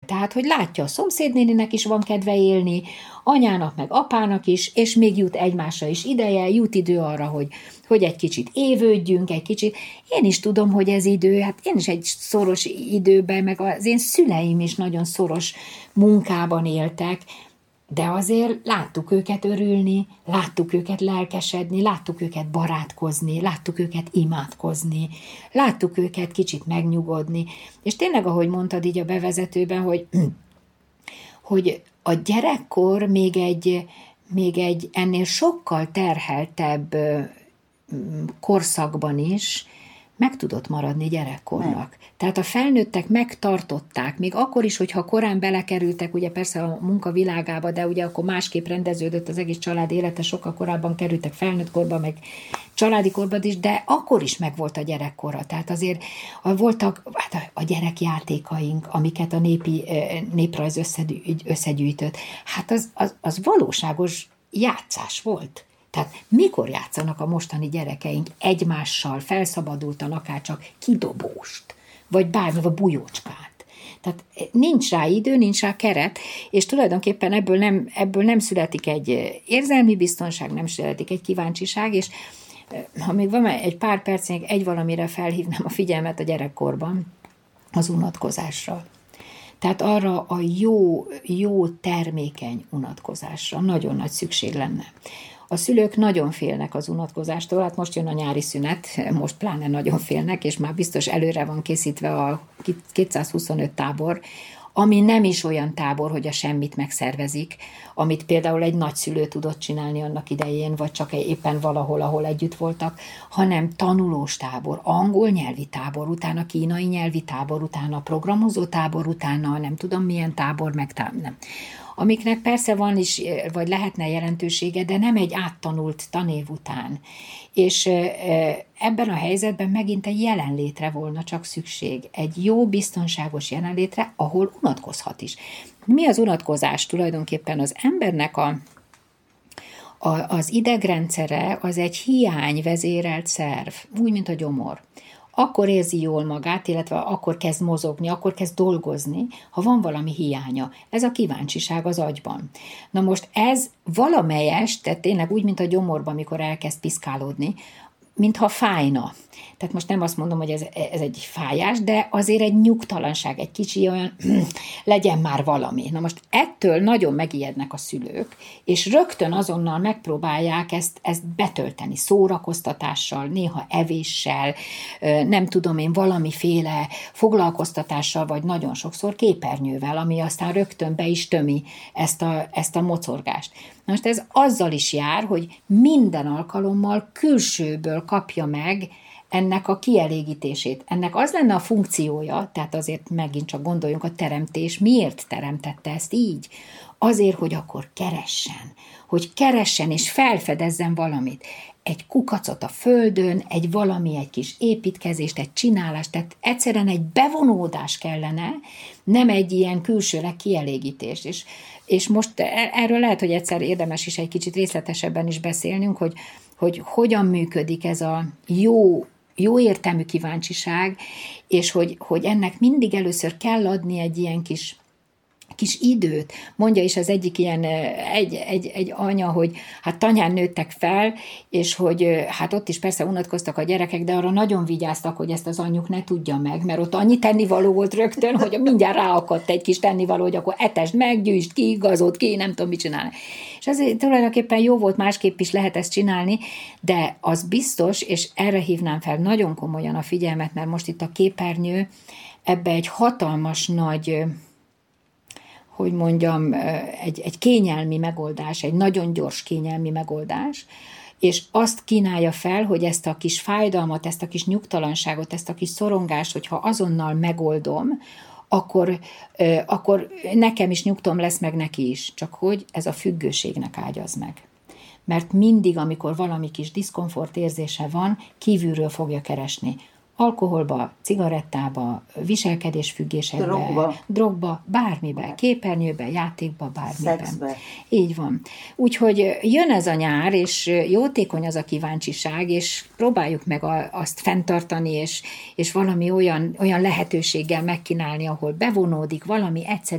Tehát, hogy látja, a szomszédnéninek is van kedve élni, anyának meg apának is, és még jut egymásra is ideje, jut idő arra, hogy egy kicsit évődjünk, egy kicsit. Én is tudom, hogy ez idő, hát én is egy szoros időben, meg az én szüleim is nagyon szoros munkában éltek, de azért láttuk őket örülni, láttuk őket lelkesedni, láttuk őket barátkozni, láttuk őket imádkozni, láttuk őket kicsit megnyugodni. És tényleg, ahogy mondtad így a bevezetőben, hogy a gyerekkor még egy ennél sokkal terheltebb korszakban is meg tudott maradni gyerekkornak. Tehát a felnőttek megtartották, még akkor is, hogyha korán belekerültek, ugye persze a munka világába, de ugye akkor másképp rendeződött az egész család élete, sokkal korábban kerültek felnőtt korba, meg családi korban is, de akkor is megvolt a gyerekkora. Tehát azért voltak a gyerekjátékaink, amiket a néprajz összegyűjtött. Hát az valóságos játszás volt. Tehát mikor játszanak a mostani gyerekeink egymással, felszabadultan, akár csak kidobóst, vagy bármi, a bujócskát. Tehát nincs rá idő, nincs rá keret, és tulajdonképpen ebből nem születik egy érzelmi biztonság, nem születik egy kíváncsiság, és ha még van egy pár percig, egy valamire felhívnám a figyelmet a gyerekkorban, az unatkozásra. Tehát arra a jó termékeny unatkozásra nagyon nagy szükség lenne. A szülők nagyon félnek az unatkozástól, hát most jön a nyári szünet, most pláne nagyon félnek, és már biztos előre van készítve a 225 tábor, ami nem is olyan tábor, hogy a semmit megszervezik, amit például egy nagyszülő tudott csinálni annak idején, vagy csak éppen valahol, ahol együtt voltak, hanem tanulós tábor, angol nyelvi tábor, utána kínai nyelvi tábor, utána programozó tábor, utána nem tudom milyen tábor, nem. Amiknek persze van is, vagy lehetne jelentősége, de nem egy áttanult tanév után. És ebben a helyzetben megint egy jelenlétre volna csak szükség. Egy jó, biztonságos jelenlétre, ahol unatkozhat is. Mi az unatkozás? Tulajdonképpen az embernek az idegrendszere az egy hiányvezérelt szerv, úgy, mint a gyomor. Akkor érzi jól magát, illetve akkor kezd mozogni, akkor kezd dolgozni, ha van valami hiánya. Ez a kíváncsiság az agyban. Na most ez valamelyest, tehát tényleg úgy, mint a gyomorban, amikor elkezd piszkálódni, mintha fájna. Tehát most nem azt mondom, hogy ez egy fájás, de azért egy nyugtalanság, egy kicsi olyan, legyen már valami. Na most ettől nagyon megijednek a szülők, és rögtön azonnal megpróbálják ezt betölteni szórakoztatással, néha evéssel, nem tudom én, valamiféle foglalkoztatással, vagy nagyon sokszor képernyővel, ami aztán rögtön be is tömi ezt a mocorgást. Na most ez azzal is jár, hogy minden alkalommal külsőből kapja meg ennek a kielégítését. Ennek az lenne a funkciója, tehát azért megint csak gondoljunk a teremtés, miért teremtette ezt így? Azért, hogy akkor keressen és felfedezzen valamit. Egy kukacot a földön, egy kis építkezést, egy csinálást, tehát egyszerűen egy bevonódás kellene, nem egy ilyen külsőleg kielégítés. És most erről lehet, hogy egyszer érdemes is egy kicsit részletesebben is beszélnünk, hogy hogyan működik ez a jó értelmű kíváncsiság, és hogy ennek mindig először kell adni egy ilyen kis időt. Mondja is az egyik ilyen, egy anya, hogy hát tanyán nőttek fel, és hogy hát ott is persze unatkoztak a gyerekek, de arra nagyon vigyáztak, hogy ezt az anyjuk ne tudja meg, mert ott annyi tennivaló volt rögtön, hogy mindjárt ráakadt egy kis tennivaló, hogy akkor etesd meg, gyűjtsd ki, igazod ki, nem tudom mit csinálni. És ez tulajdonképpen jó volt, másképp is lehet ezt csinálni, de az biztos, és erre hívnám fel nagyon komolyan a figyelmet, mert most itt a képernyő ebbe egy hatalmas nagy, hogy mondjam, egy kényelmi megoldás, egy nagyon gyors kényelmi megoldás, és azt kínálja fel, hogy ezt a kis fájdalmat, ezt a kis nyugtalanságot, ezt a kis szorongást, hogyha azonnal megoldom, akkor nekem is nyugtom lesz, meg neki is. Csak hogy ez a függőségnek ágyaz meg. Mert mindig, amikor valami kis diszkomfort érzése van, kívülről fogja keresni. Alkoholba, cigarettába, viselkedésfüggésekbe, drogba, bármibe, képernyőbe, játékba, bármiben. Szexbe. Így van. Úgyhogy jön ez a nyár, és jótékony az a kíváncsiság, és próbáljuk meg azt fenntartani, és valami olyan lehetőséggel megkínálni, ahol bevonódik valami egyszerű